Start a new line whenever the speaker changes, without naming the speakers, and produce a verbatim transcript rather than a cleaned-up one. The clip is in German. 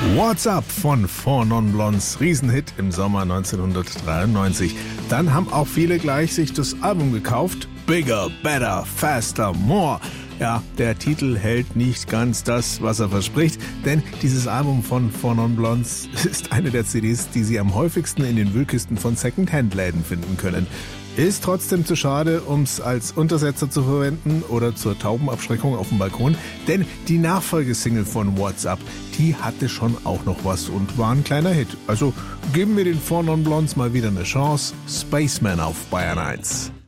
What's Up von Four Non Blondes, Riesenhit im Sommer neunzehnhundertdreiundneunzig. Dann haben auch viele gleich sich das Album gekauft. Bigger, Better, Faster, More. Ja, der Titel hält nicht ganz das, was er verspricht, denn dieses Album von Four Non Blondes ist eine der C Ds, die Sie am häufigsten in den Wühlkisten von Second-Hand-Läden finden können. Ist trotzdem zu schade, um es als Untersetzer zu verwenden oder zur Taubenabschreckung auf dem Balkon, denn die Nachfolgesingle von What's Up, die hatte schon auch noch was und war ein kleiner Hit. Also geben wir den Four Non Blondes mal wieder eine Chance. Spaceman auf Bayern eins.